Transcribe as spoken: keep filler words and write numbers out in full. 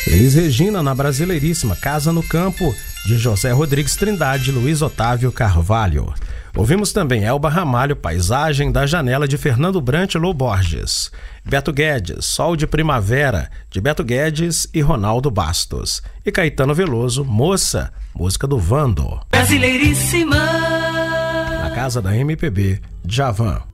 Elis Regina, na Brasileiríssima, Casa no Campo, de José Rodrigues Trindade, Luiz Otávio Carvalho. Ouvimos também Elba Ramalho, Paisagem da Janela, de Fernando Brant Lô Borges. Beto Guedes, Sol de Primavera, de Beto Guedes e Ronaldo Bastos. E Caetano Veloso, Moça, música do Vando. Brasileiríssima. Na Casa da M P B, Djavan.